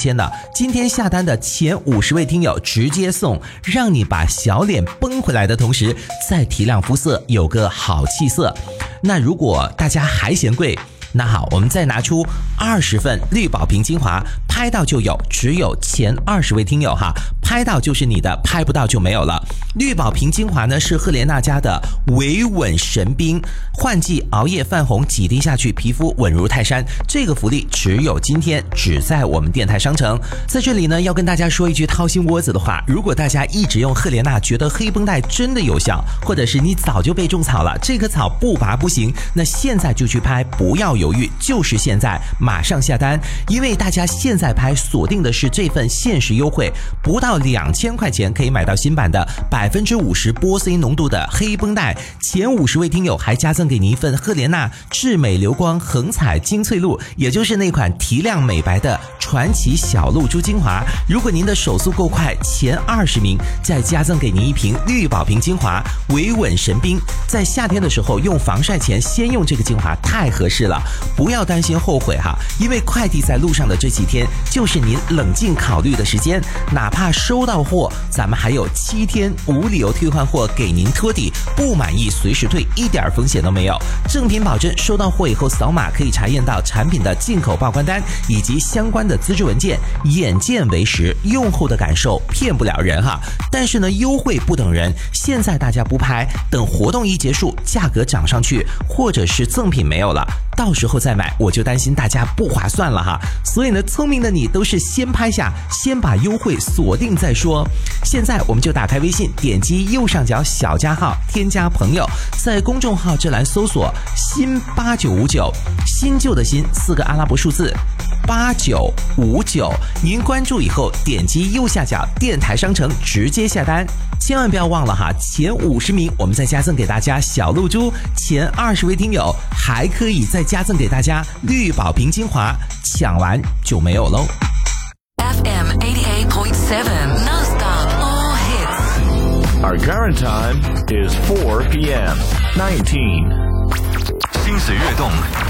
2000的，今天下单的前50位听友直接送，让你把小脸崩回来的同时再提亮肤色，有个好气色。那如果大家还嫌贵，那好，我们再拿出20份绿宝瓶精华，拍到就有，只有前20位听友哈，拍到就是你的，拍不到就没有了。绿宝瓶精华呢是赫莲娜家的维稳神兵，换季熬夜泛红，几滴下去皮肤稳如泰山，这个福利只有今天，只在我们电台商城。在这里呢要跟大家说一句掏心窝子的话，如果大家一直用赫莲娜觉得黑绷带真的有效，或者是你早就被种草了，这棵草不拔不行，那现在就去拍，不要犹豫，就是现在马上下单，因为大家现在拍锁定的是这份限时优惠，不到2000块钱可以买到新版的50%玻 C 浓度的黑绷带，前50位听友还加赠给您一份赫莲娜至美流光横彩精粹露，也就是那款提亮美白的传奇小露珠精华。如果您的手速够快，前20名再加赠给您一瓶绿宝瓶精华维稳神兵，在夏天的时候用防晒前先用这个精华太合适了，不要担心后悔哈，因为快递在路上的这几天就是您冷静考虑的时间，哪怕收到货，咱们还有7天无理由退换货给您托底，不满意随时退，一点风险都没有，正品保证，收到货以后扫码可以查验到产品的进口报关单以及相关的资质文件，眼见为实，用后的感受骗不了人哈。但是呢，优惠不等人，现在大家不拍，等活动一结束，价格涨上去，或者是赠品没有了，到时候再买，我就担心大家不划算了哈。所以呢，聪明的你都是先拍下，先把优惠锁定再说。现在我们就打开微信，点击右上角小加号，添加朋友，在公众号这栏搜索新8959，新旧的新4个阿拉伯数字8959，您关注以后点击右下角电台商城直接下单，千万不要忘了哈，前50名我们再加赠给大家小露珠，前20位听友还可以再加赠给大家绿宝瓶精华，抢完就没有喽。 FM 88.7 non-stop all hits. Our current time is 4 p.m. 19. 心随悦动，